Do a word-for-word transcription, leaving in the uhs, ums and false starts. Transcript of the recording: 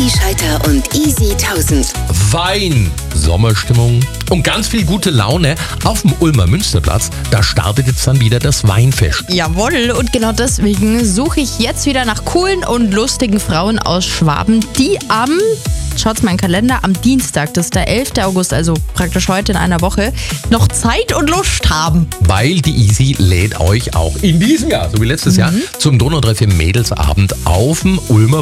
Uli Scheiter und Easy tausend. Wein, Sommerstimmung und ganz viel gute Laune auf dem Ulmer Münsterplatz. Da startet jetzt dann wieder das Weinfest. Jawohl, und genau deswegen suche ich jetzt wieder nach coolen und lustigen Frauen aus Schwaben, die am, schaut's mal in den Kalender, am Dienstag, das ist der elfte August, also praktisch heute in einer Woche, noch Zeit und Lust haben. Weil die Easy lädt euch auch in diesem Jahr, so wie letztes Jahr, zum Donau drei vier Mädelsabend auf dem Ulmer